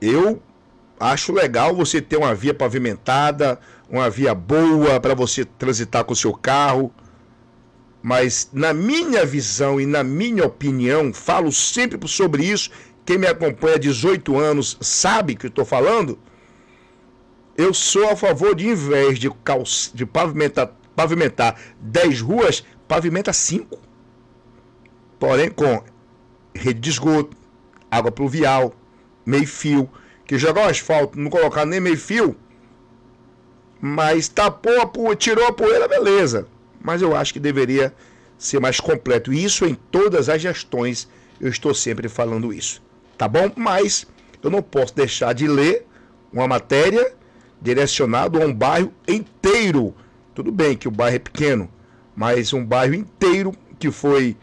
Eu acho legal você ter uma via pavimentada, uma via boa para você transitar com o seu carro. Mas na minha visão e na minha opinião, falo sempre sobre isso, quem me acompanha há 18 anos sabe que eu estou falando, eu sou a favor de, em vez de pavimentar 10 ruas, pavimenta 5. Porém, com rede de esgoto, água pluvial, meio-fio, que jogar o asfalto, não colocar nem meio-fio, mas tapou, tirou a poeira, beleza. Mas eu acho que deveria ser mais completo. E isso em todas as gestões, eu estou sempre falando isso. Tá bom? Mas eu não posso deixar de ler uma matéria direcionada a um bairro inteiro. Tudo bem que o bairro é pequeno, mas um bairro inteiro que foi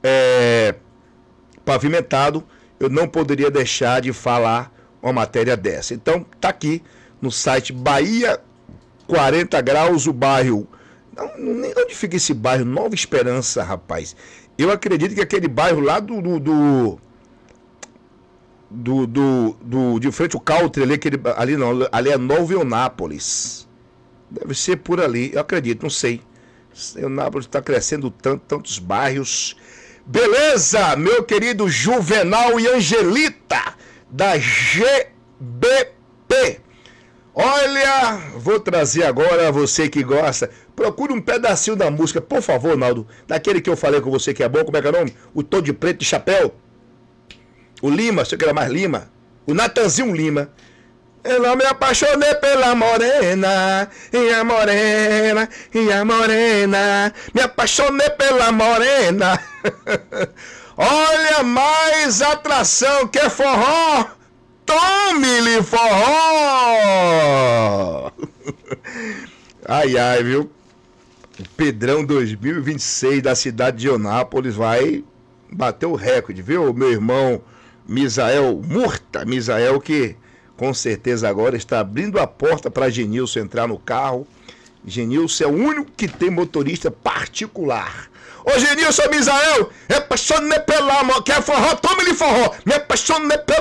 pavimentado, eu não poderia deixar de falar uma matéria dessa. Então, tá aqui no site Bahia 40 Graus, o bairro... Onde fica esse bairro? Nova Esperança, rapaz. Eu acredito que aquele bairro lá de frente ao Country, ali é Nova Eunápolis. Deve ser por ali, eu acredito, não sei. Eunápolis está crescendo tantos bairros. Beleza, meu querido Juvenal e Angelita, da GBP. Olha, vou trazer agora, você que gosta, procure um pedacinho da música, por favor, Naldo, daquele que eu falei com você que é bom, como é que é o nome? O Tom de Preto de Chapéu, o Lima, sei que era mais Lima, o Natanzinho Lima. Eu não me apaixonei pela morena, e a morena, e a morena, me apaixonei pela morena. Olha, mais atração que é forró. Tome-lhe forró! Ai, ai, viu? O Pedrão 2026 da cidade de Eunápolis vai bater o recorde, viu? Meu irmão Misael Murta, Misael que com certeza agora está abrindo a porta para Genilson entrar no carro. Genilson é o único que tem motorista particular. Ô Genilson, Misael, me apaixonei pela... Quer forró? Tome-lhe forró! Me apaixonei pela...